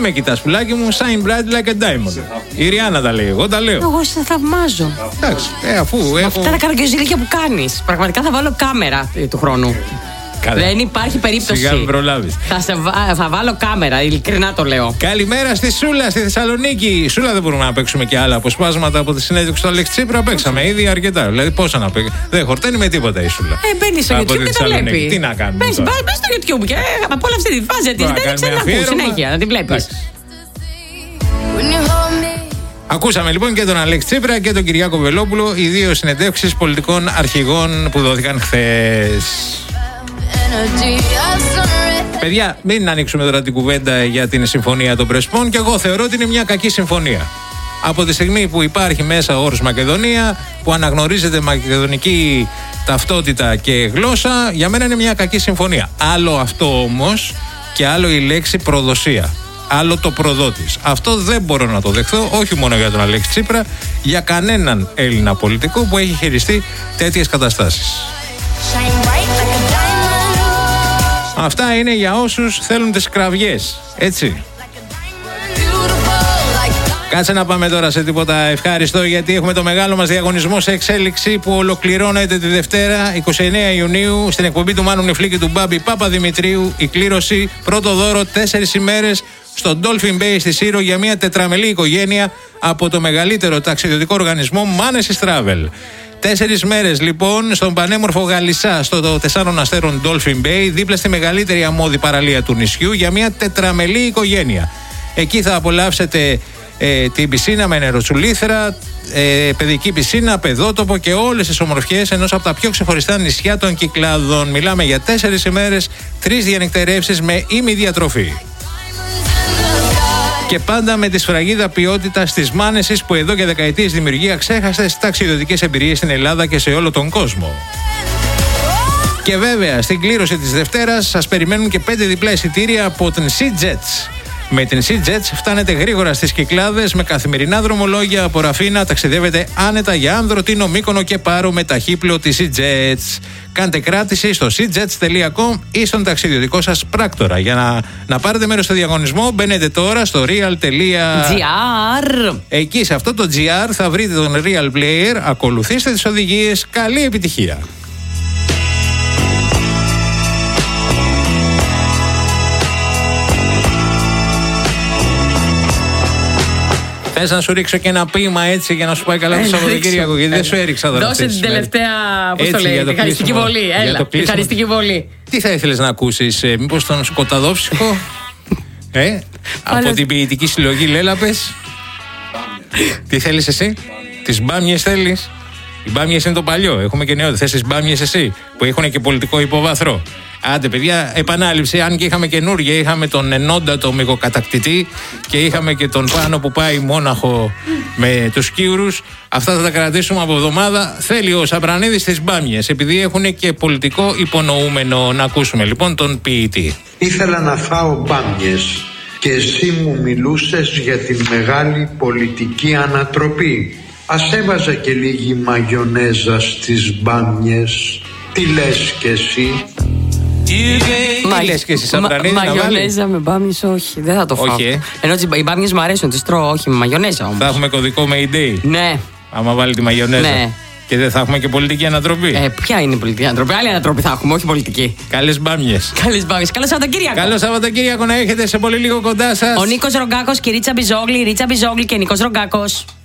με κοιτάς, πουλάκι μου, shine bright like a diamond. Η Ριάννα τα λέει, εγώ τα λέω. Εγώ σε θαυμάζω. Εντάξει, αφού έχω. Αυτά τα καραγκιόζηλικια που κάνεις. Πραγματικά θα βάλω κάμερα του χρόνου. Καλά. Δεν υπάρχει περίπτωση. Σιγά μην προλάβεις. Θα βάλω κάμερα, ειλικρινά το λέω. Καλημέρα στη Σούλα, στη Θεσσαλονίκη. Σούλα, δεν μπορούμε να παίξουμε και άλλα αποσπάσματα από τη συνέντευξη του Αλέξη Τσίπρα. Παίξαμε ήδη αρκετά. Δηλαδή, πόσα να παίξουμε. Δεν χορταίνει με τίποτα η Σούλα. Μπαίνει στο YouTube και τα βλέπει. Τι να κάνουμε. Μπες στο YouTube και από όλα αυτή τη φάση τη. Δεν ξανακούς συνέχεια να τη βλέπεις. Ακούσαμε λοιπόν και τον Αλέξη Τσίπρα και τον Κυριάκο Βελόπουλο, οι δύο συνεντεύξεις πολιτικών αρχηγών που δόθηκαν χθες. Παιδιά, μην ανοίξουμε τώρα την κουβέντα για την συμφωνία των Πρεσπών, και εγώ θεωρώ ότι είναι μια κακή συμφωνία. Από τη στιγμή που υπάρχει μέσα ο όρος Μακεδονία, που αναγνωρίζεται μακεδονική ταυτότητα και γλώσσα, για μένα είναι μια κακή συμφωνία. Άλλο αυτό όμως και άλλο η λέξη προδοσία. Άλλο το προδότης. Αυτό δεν μπορώ να το δεχθώ, όχι μόνο για τον Αλέξη Τσίπρα, για κανέναν Έλληνα πολιτικό που έχει χειριστεί τέτοιες καταστάσεις. Αυτά είναι για όσους θέλουν τις κραυγές, έτσι. Κάτσε να πάμε τώρα σε τίποτα ευχάριστο, γιατί έχουμε το μεγάλο μας διαγωνισμό σε εξέλιξη που ολοκληρώνεται τη Δευτέρα 29 Ιουνίου στην εκπομπή του Μάνου Νιφλή και του Μπάμπη Παπαδημητρίου. Η κλήρωση, πρώτο δώρο 4 ημέρες στο Dolphin Bay στη Σύρο για μια τετραμελή οικογένεια από το μεγαλύτερο ταξιδιωτικό οργανισμό Manesis Travel. 4 μέρες λοιπόν στον πανέμορφο Γαλισσά, στο 4 αστέρων Dolphin Bay, δίπλα στη μεγαλύτερη αμμώδη παραλία του νησιού, για μια τετραμελή οικογένεια. Εκεί θα απολαύσετε την πισίνα με νεροτσουλήθρα, παιδική πισίνα, παιδότοπο και όλες τις ομορφιές ενός από τα πιο ξεχωριστά νησιά των Κυκλάδων. Μιλάμε για 4 ημέρες, 3 διανυκτερεύσεις με ημιδιατροφή. Και πάντα με τη σφραγίδα ποιότητα της Manesis, που εδώ και δεκαετίες δημιουργεί αξέχαστες ταξιδιωτικές εμπειρίες στην Ελλάδα και σε όλο τον κόσμο. Και βέβαια στην κλήρωση της Δευτέρας σας περιμένουν και 5 διπλά εισιτήρια από την SeaJets. Με την SeaJets φτάνετε γρήγορα στις Κυκλάδες με καθημερινά δρομολόγια από Ραφίνα, ταξιδεύετε άνετα για Άνδρο, Τίνο, Μύκονο και Πάρο με ταχύπλο της SeaJets. Κάντε κράτηση στο seajets.com ή στον ταξιδιωτικό σας πράκτορα. Για να πάρετε μέρος στο διαγωνισμό, μπαίνετε τώρα στο real.gr. Εκεί σε αυτό το GR θα βρείτε τον Real Player, ακολουθήστε τις οδηγίες, καλή επιτυχία. Θες να σου ρίξω και ένα ποίημα έτσι για να σου πάει καλά το Σαββατοκύριακο, γιατί δεν σου έριξα τώρα. Δώσε την τελευταία, πώς το λέει, τη χαριστική βολή. Έλα, τη χαριστική βολή. Τι θα ήθελες να ακούσεις, μήπως τον Σκοταδόψυχο, από την ποιητική συλλογή Λέλαπες. Τι θέλεις εσύ, τις μπάμιες θέλεις? Οι μπάμιες είναι το παλιό, έχουμε και νεότερο. Θες τις μπάμιες εσύ, που έχουν και πολιτικό υποβάθρο? Άντε παιδιά, επανάληψη, αν και είχαμε καινούργια, είχαμε τον Ενόντα το μυγοκατακτητή και είχαμε και τον Πάνο που πάει μόναχο με τους Κύουρους. Αυτά θα τα κρατήσουμε από εβδομάδα. Θέλει ο Σαμπρανίδης τις μπάμιες, επειδή έχουν και πολιτικό υπονοούμενο. Να ακούσουμε λοιπόν τον ποιητή. Ήθελα να φάω μπάμιες και εσύ μου μιλούσες για τη μεγάλη πολιτική ανατροπή. Ας έβαζα και λίγη μαγιονέζα στις μπάμιες. Τι λες κι εσύ? Τι λες και εσύ, Σαμπρανίδη, να βάλεις? Μαγιονέζα με μπάμιες όχι, δεν θα το φάω. Ενώ οι μπάμιες μου αρέσουν, τις τρώω, όχι με μαγιονέζα όμως. Θα έχουμε κωδικό Mayday. Ναι. Άμα βάλει τη μαγιονέζα. Ναι. Και δεν θα έχουμε και πολιτική ανατροπή. Ποια είναι η πολιτική ανατροπή? Άλλη ανατροπή θα έχουμε, όχι πολιτική. Καλές μπάμιες. Καλές μπάμιες. Καλό Σαββατοκύριακο. Καλό Σαββατοκύριακο να έχετε, σε πολύ λίγο κοντά σας. Ο Νίκος Ρογκάκος και η Ρίτσα Μπιζόγλη και Νίκος Ρογκάκος.